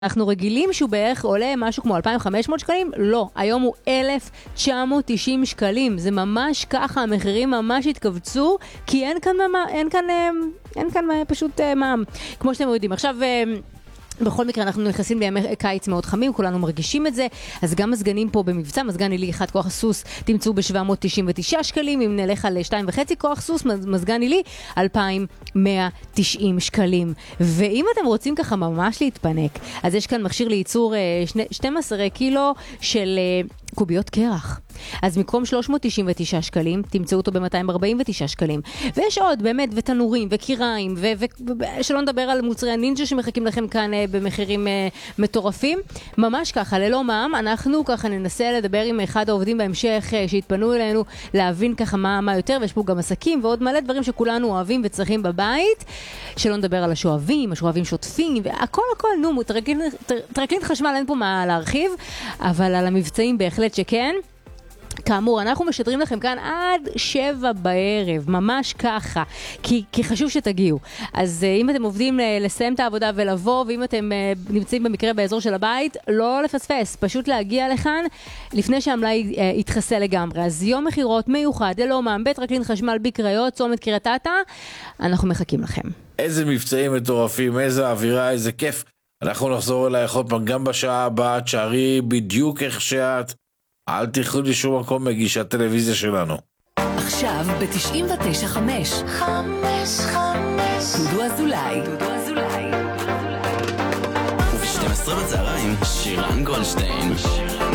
אנחנו רגילים שהוא בערך עולה משהו כמו 2,500 שקלים? לא, היום הוא 1,990 שקלים. זה ממש ככה, המחירים ממש התכווצו, כי אין כאן פשוט מע"מ. כמו שאתם יודעים. עכשיו, בכל מקרה אנחנו נכנסים בימי קיץ מאוד חמים, כולנו מרגישים את זה, אז גם מזגנים פה במבצע, מזגן עילי 1 כוח סוס תמצאו ב-799 שקלים, אם נלך על 2.5 כוח סוס, מזגן עילי 2,190 שקלים. ואם אתם רוצים ככה ממש להתפנק, אז יש כאן מכשיר לייצור 12 קילו של קוביות קרח. אז במקום 399 שקלים, תמצאו אותו ב-249 שקלים. ויש עוד באמת, ותנורים, וקיריים, ושלא נדבר על מוצרי הנינג'ה שמחכים לכם כאן במחירים מטורפים. ממש ככה, ללא מע"מ, אנחנו ככה ננסה לדבר עם אחד העובדים בהמשך שהתפנו אלינו, להבין ככה מה יותר, ויש פה גם עסקים ועוד מלא דברים שכולנו אוהבים וצריכים בבית. שלא נדבר על השואבים שוטפים, והכל, נו, טרקלין חשמל, אין פה מה להרחיב, אבל על המבצעים בהחלט שכן. כאמור, אנחנו משדרים לכם כאן עד 7 בערב, ממש ככה, כי חשוב שתגיעו. אז אם אתם עובדים לסיים את העבודה ולבוא, ואם אתם נמצאים במקרה באזור של הבית, לא לפספס, פשוט להגיע לכאן לפני שהמלאי יתחסל לגמרי. אז יום מחירות מיוחד, ללא מע"מ, בית טרקלין חשמל בקריות, צומת קריית אתא, אנחנו מחכים לכם. איזה מבצעים מטורפים, איזה אווירה, איזה כיף. אנחנו נחזור אלייך עוד פעם גם בשעה הבאה, תשארי בדיוק איך שאת. אל תלכו לשום מקום מגישת טלוויזיה שלנו. עכשיו ב-99.5 דודו אזולאי. וב-12 בצהריים שירן גולדשטיין.